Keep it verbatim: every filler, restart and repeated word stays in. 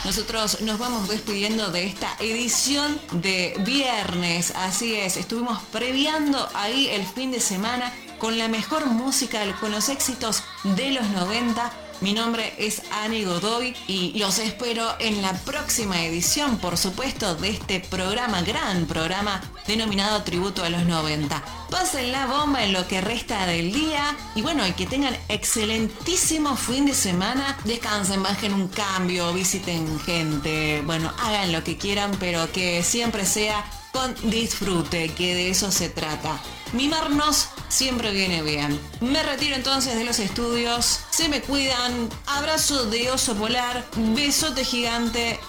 nosotros nos vamos despidiendo de esta edición de viernes. Así es, estuvimos previando ahí el fin de semana con la mejor música, con los éxitos de los noventa. Mi nombre es Ani Godoy y los espero en la próxima edición, por supuesto, de este programa, gran programa denominado Tributo a los noventa. Pasen la bomba en lo que resta del día y bueno, y que tengan excelentísimo fin de semana. Descansen, bajen un cambio, visiten gente, bueno, hagan lo que quieran, pero que siempre sea con disfrute, que de eso se trata. Mimarnos siempre viene bien. Me retiro entonces de los estudios. Se me cuidan. Abrazo de oso polar. Besote gigante.